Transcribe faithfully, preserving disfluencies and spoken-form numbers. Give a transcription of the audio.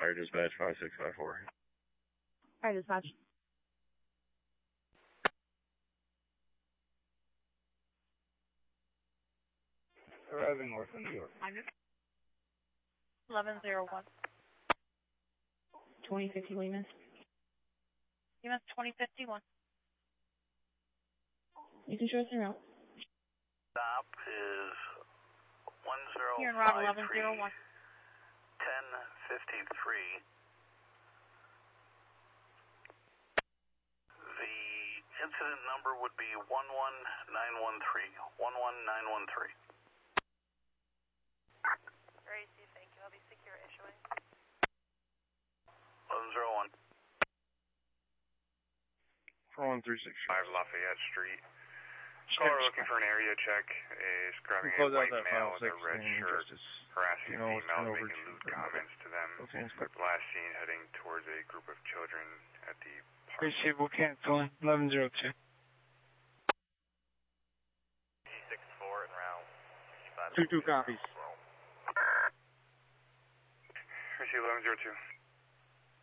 Fire dispatch five six five four. Fire dispatch. Arriving north of New York. eleven zero one. twenty fifty Weymouth. Weymouth twenty fifty-one. You can show us the route. Stop is one zero Here in route five eleven three, zero one. ten fifty-three. The incident number would be one one nine one three. one one nine one three. Very safe, thank you. I'll be secure issuing. eleven zero one. four one three six five Lafayette Street. Caller looking for an area check is grabbing a white male with a red shirt, harassing females, making lewd comments to them. Last seen heading towards a group of children at the park. Receive, we'll cancel in eleven zero two. six four and route. two two copies. Receive eleven zero two.